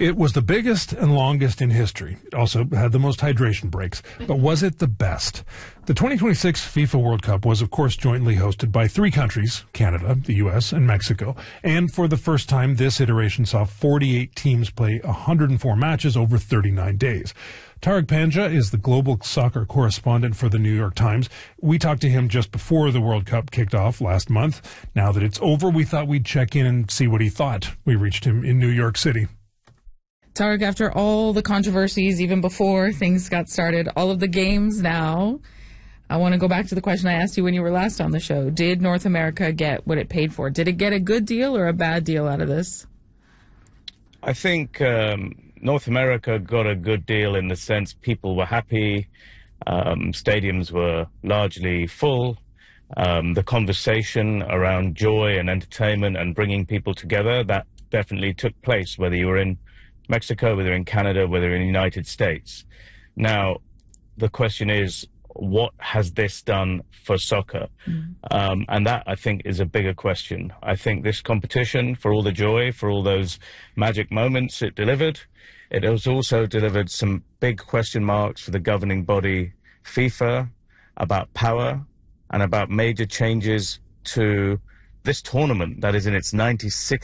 It was the biggest and longest in history. It also had the most hydration breaks. But was it the best? The 2026 FIFA World Cup was, of course, jointly hosted by three countries, Canada, the U.S., and Mexico. And for the first time, this iteration saw 48 teams play 104 matches over 39 days. Tariq Panja is the global soccer correspondent for the New York Times. We talked to him just before the World Cup kicked off last month. Now that it's over, we thought we'd check in and see what he thought. We reached him in New York City. Tariq, after all the controversies, even before things got started, all of the games now, I want to go back to the question I asked you when you were last on the show. Did North America get what it paid for? Did it get a good deal or a bad deal out of this? I think North America got a good deal in the sense people were happy, stadiums were largely full, the conversation around joy and entertainment and bringing people together, that definitely took place, whether you were in Mexico, whether in Canada, whether in the United States. Now, the question is, what has this done for soccer? And that, I think, is a bigger question. I think this competition, for all the joy, for all those magic moments it delivered, it has also delivered some big question marks for the governing body, FIFA, about power and about major changes to this tournament that is in its 96th